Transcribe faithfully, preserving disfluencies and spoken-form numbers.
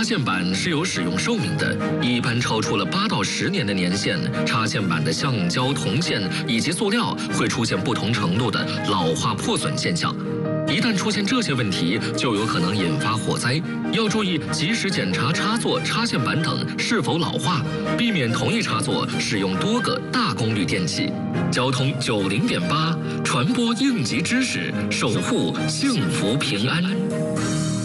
线板是有使用寿命的，一般超出了八到十年的年限，插线板的橡胶、铜线以及塑料会出现不同程度的老化破损现象。一旦出现这些问题，就有可能引发火灾。要注意及时检查插座、插线板等是否老化，避免同一插座使用多个大功率电器。交通九零点八，传播应急知识，守护幸福平安。